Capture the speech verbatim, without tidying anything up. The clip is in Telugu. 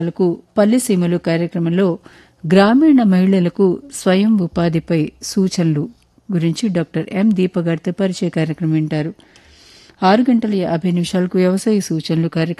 లకు పల్లెసీమలు కార్యక్రమంలో గ్రామీణ మహిళలకు స్వయం ఉపాధిపై సూచనలు గురించి డాక్టర్ ఎం దీప గారితో పరిచయ కార్యక్రమం వింటారు. ఆరు గంటల యాభై నిమిషాలకు వ్యవసాయ సూచనలు కార్యక్రమం